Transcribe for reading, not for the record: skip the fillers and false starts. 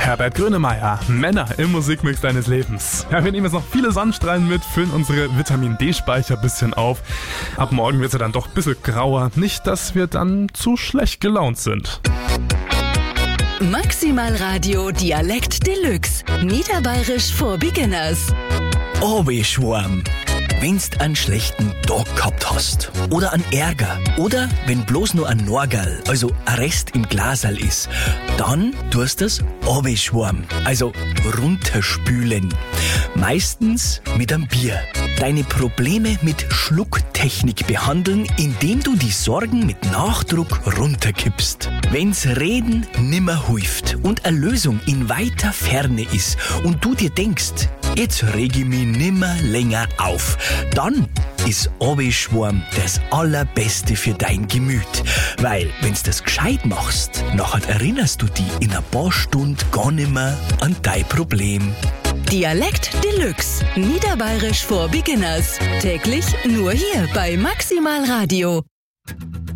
Herbert Grönemeyer, Männer im Musikmix deines Lebens. Ja, wir nehmen jetzt noch viele Sonnenstrahlen mit, füllen unsere Vitamin-D-Speicher ein bisschen auf. Ab morgen wird es ja dann doch ein bisschen grauer. Nicht, dass wir dann zu schlecht gelaunt sind. Maximal Radio Dialekt Deluxe. Niederbayerisch for Beginners. Obi-Schwarm. Wenn's einen schlechten Tag gehabt hast oder einen Ärger oder wenn bloß nur ein Norgal, also ein Rest im Glaserl ist, dann tust du das Obi-Schwarm, also runterspülen. Meistens mit einem Bier. Deine Probleme mit Schlucktechnik behandeln, indem du die Sorgen mit Nachdruck runterkippst. Wenn's Reden nimmer hilft und eine Lösung in weiter Ferne ist und du dir denkst, jetzt reg ich mich nimmer länger auf, dann ist Obi-Schwarm das Allerbeste für dein Gemüt. Weil, wenn's das gescheit machst, nachher erinnerst du dich in ein paar Stunden gar nimmer an dein Problem. Dialekt Deluxe. Niederbayerisch for Beginners. Täglich nur hier bei Maximal Radio.